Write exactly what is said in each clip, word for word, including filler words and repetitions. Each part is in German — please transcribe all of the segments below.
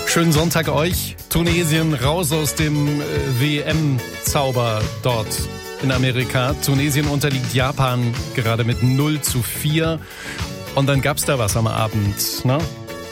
Schönen Sonntag euch. Tunesien raus aus dem äh, W M-Zauber dort in Amerika. Tunesien unterliegt Japan gerade mit null zu vier. Und dann gab's da was am Abend, ne?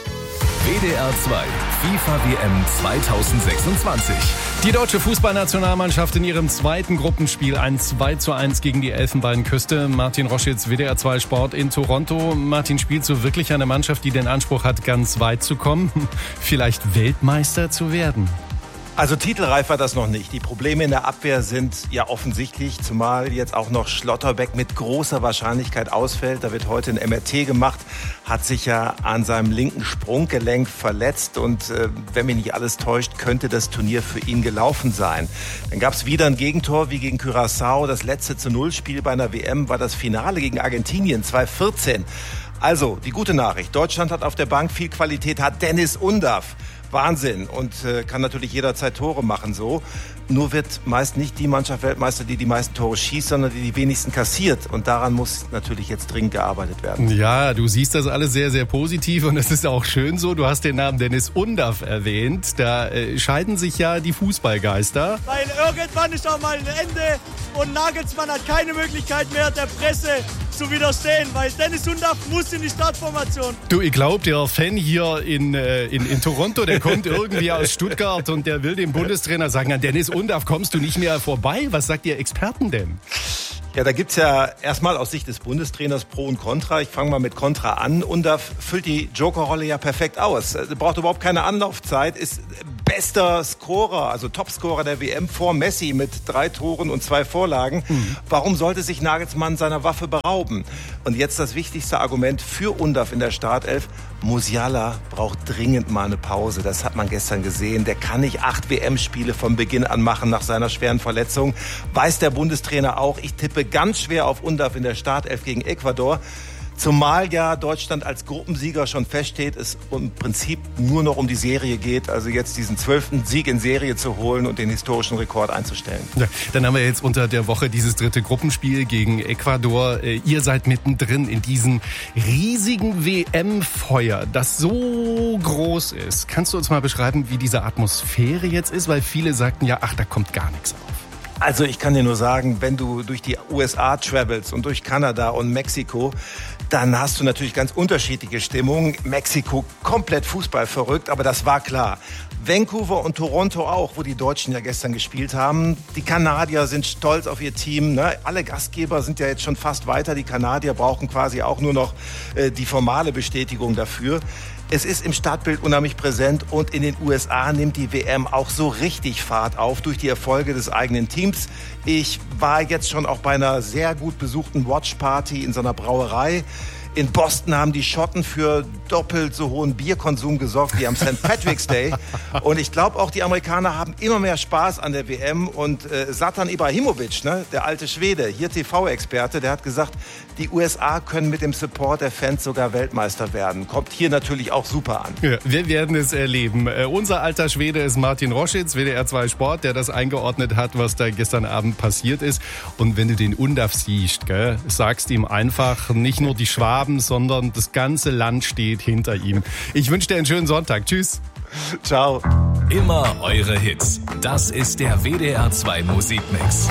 W D R zwei FIFA W M zweitausendsechsundzwanzig. Die deutsche Fußballnationalmannschaft in ihrem zweiten Gruppenspiel ein zwei zu eins gegen die Elfenbeinküste. Martin Roschitz, W D R zwei Sport in Toronto. Martin, spielt so wirklich eine Mannschaft, die den Anspruch hat, ganz weit zu kommen? Vielleicht Weltmeister zu werden? Also titelreif war das noch nicht. Die Probleme in der Abwehr sind ja offensichtlich, zumal jetzt auch noch Schlotterbeck mit großer Wahrscheinlichkeit ausfällt. Da wird heute ein M R T gemacht, hat sich ja an seinem linken Sprunggelenk verletzt und äh, wenn mich nicht alles täuscht, könnte das Turnier für ihn gelaufen sein. Dann gab es wieder ein Gegentor wie gegen Curaçao. Das letzte zu Null Spiel bei einer W M war das Finale gegen Argentinien zweitausendvierzehn. Also die gute Nachricht, Deutschland hat auf der Bank viel Qualität, hat Dennis Undaff. Wahnsinn und äh, kann natürlich jederzeit Tore machen so. Nur wird meist nicht die Mannschaft Weltmeister, die die meisten Tore schießt, sondern die die wenigsten kassiert. Und daran muss natürlich jetzt dringend gearbeitet werden. Ja, du siehst das alles sehr, sehr positiv und es ist auch schön so. Du hast den Namen Dennis Undaff erwähnt. Da äh, scheiden sich ja die Fußballgeister. Weil irgendwann ist auch mal ein Ende und Nagelsmann hat keine Möglichkeit mehr, der Presse zu widerstehen, weil Dennis Undaff muss in die Startformation. Du, ich glaube, der Fan hier in, äh, in, in Toronto, der kommt irgendwie aus Stuttgart und der will dem Bundestrainer sagen, an Dennis Undaff kommst du nicht mehr vorbei. Was sagt ihr Experten denn? Ja, da gibt's ja erstmal aus Sicht des Bundestrainers Pro und Contra. Ich fange mal mit Contra an. Undaff füllt die Jokerrolle ja perfekt aus. Er braucht überhaupt keine Anlaufzeit, ist bester Scorer, also Topscorer der W M vor Messi mit drei Toren und zwei Vorlagen. Mhm. Warum sollte sich Nagelsmann seiner Waffe berauben? Und jetzt das wichtigste Argument für Undaff in der Startelf. Musiala braucht dringend mal eine Pause. Das hat man gestern gesehen. Der kann nicht acht W M-Spiele von Beginn an machen nach seiner schweren Verletzung. Weiß der Bundestrainer auch. Ich tippe ganz schwer auf Undaff in der Startelf gegen Ecuador. Zumal ja Deutschland als Gruppensieger schon feststeht, es im Prinzip nur noch um die Serie geht, also jetzt diesen zwölften Sieg in Serie zu holen und den historischen Rekord einzustellen. Ja, dann haben wir jetzt unter der Woche dieses dritte Gruppenspiel gegen Ecuador. Ihr seid mittendrin in diesem riesigen W M-Feuer, das so groß ist. Kannst du uns mal beschreiben, wie diese Atmosphäre jetzt ist? Weil viele sagten ja, ach, da kommt gar nichts auf. Also ich kann dir nur sagen, wenn du durch die U S A travelst und durch Kanada und Mexiko, dann hast du natürlich ganz unterschiedliche Stimmungen. Mexiko komplett fußballverrückt, aber das war klar. Vancouver und Toronto auch, wo die Deutschen ja gestern gespielt haben. Die Kanadier sind stolz auf ihr Team. Ne? Alle Gastgeber sind ja jetzt schon fast weiter. Die Kanadier brauchen quasi auch nur noch äh, die formale Bestätigung dafür. Es ist im Stadtbild unheimlich präsent und in den U S A nimmt die W M auch so richtig Fahrt auf durch die Erfolge des eigenen Teams. Ich war jetzt schon auch bei einer sehr gut besuchten Watchparty in so einer Brauerei. In Boston haben die Schotten für doppelt so hohen Bierkonsum gesorgt wie am Sankt Patrick's Day. Und ich glaube auch, die Amerikaner haben immer mehr Spaß an der W M. Und äh, Zlatan Ibrahimovic, ne, der alte Schwede, hier T V-Experte, der hat gesagt, die U S A können mit dem Support der Fans sogar Weltmeister werden. Kommt hier natürlich auch super an. Ja, wir werden es erleben. Äh, unser alter Schwede ist Martin Roschitz, W D R zwei Sport, der das eingeordnet hat, was da gestern Abend passiert ist. Und wenn du den Undaff siehst, gell, sagst ihm einfach, nicht nur die Schwaben, sondern das ganze Land steht hinter ihm. Ich wünsche dir einen schönen Sonntag. Tschüss. Ciao. Immer eure Hits. Das ist der W D R zwei Musikmix.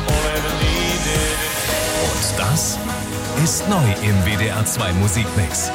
Und das ist neu im W D R zwei Musikmix.